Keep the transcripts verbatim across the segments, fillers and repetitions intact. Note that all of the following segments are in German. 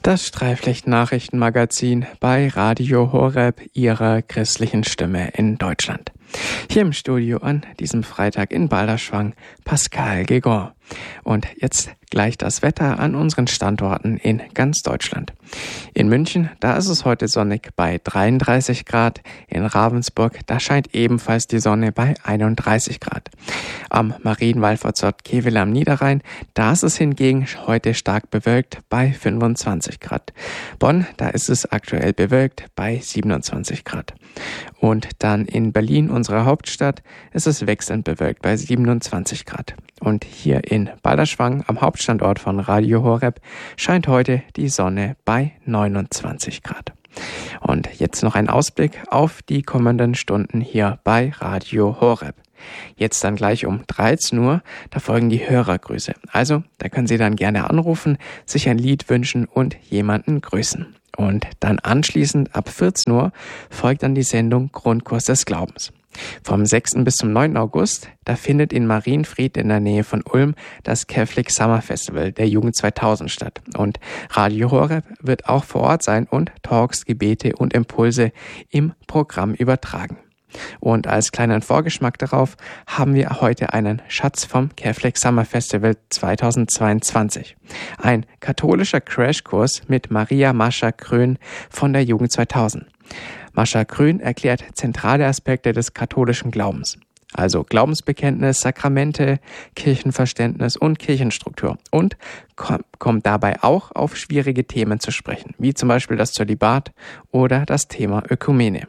Das Streiflicht-Nachrichtenmagazin bei Radio Horeb, Ihrer christlichen Stimme in Deutschland. Hier im Studio an diesem Freitag in Balderschwang Pascal Gegon. Und jetzt gleich das Wetter an unseren Standorten in ganz Deutschland. In München, da ist es heute sonnig bei dreiunddreißig Grad. In Ravensburg, da scheint ebenfalls die Sonne bei einunddreißig Grad. Am Marienwallfahrtsort Kevela am Niederrhein, da ist es hingegen heute stark bewölkt bei fünfundzwanzig Grad. Bonn, da ist es aktuell bewölkt bei siebenundzwanzig Grad. Und dann in Berlin, unserer Hauptstadt, ist es wechselnd bewölkt bei siebenundzwanzig Grad. Und hier in Balderschwang, am Hauptstandort von Radio Horeb, scheint heute die Sonne bei neunundzwanzig Grad. Und jetzt noch ein Ausblick auf die kommenden Stunden hier bei Radio Horeb. Jetzt dann gleich um dreizehn Uhr, da folgen die Hörergrüße. Also, da können Sie dann gerne anrufen, sich ein Lied wünschen und jemanden grüßen. Und dann anschließend ab vierzehn Uhr folgt dann die Sendung Grundkurs des Glaubens. Vom sechsten bis zum neunten August, da findet in Marienfried in der Nähe von Ulm das Catholic Summer Festival der Jugend zweitausend statt. Und Radio Horeb wird auch vor Ort sein und Talks, Gebete und Impulse im Programm übertragen. Und als kleinen Vorgeschmack darauf haben wir heute einen Schatz vom Catholic Summer Festival zweitausendzweiundzwanzig. Ein katholischer Crashkurs mit Maria Mascha Krön von der Jugend zweitausend. Mascha Krön erklärt zentrale Aspekte des katholischen Glaubens. Also Glaubensbekenntnis, Sakramente, Kirchenverständnis und Kirchenstruktur. Und kommt dabei auch auf schwierige Themen zu sprechen, wie zum Beispiel das Zölibat oder das Thema Ökumene.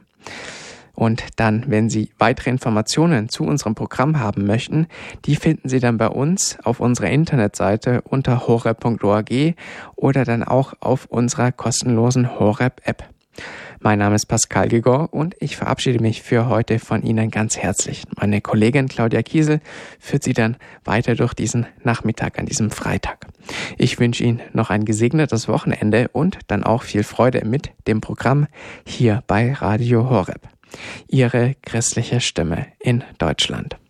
Und dann, wenn Sie weitere Informationen zu unserem Programm haben möchten, die finden Sie dann bei uns auf unserer Internetseite unter horeb punkt org oder dann auch auf unserer kostenlosen Horeb-App. Mein Name ist Pascal Gegon und ich verabschiede mich für heute von Ihnen ganz herzlich. Meine Kollegin Claudia Kiesel führt Sie dann weiter durch diesen Nachmittag an diesem Freitag. Ich wünsche Ihnen noch ein gesegnetes Wochenende und dann auch viel Freude mit dem Programm hier bei Radio Horeb. Ihre christliche Stimme in Deutschland.